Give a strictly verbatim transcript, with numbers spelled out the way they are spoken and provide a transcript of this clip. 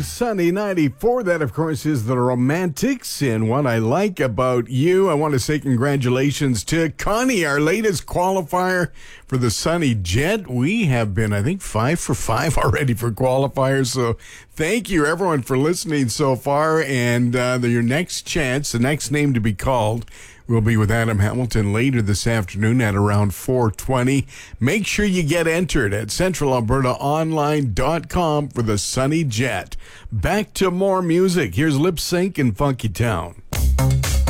Partly Sunny ninety-four. That, of course, is the Romantics. And what I like about you, I want to say congratulations to Connie, our latest qualifier for the Sunny Jet. We have been, I think, five for five already for qualifiers. So thank you, everyone, for listening so far. And uh, the, your next chance, the next name to be called, will be with Adam Hamilton later this afternoon at around four twenty. Make sure you get entered at central alberta online dot com for the Sunny Jet. Back to more music. Here's Lip Sync and Funky Town.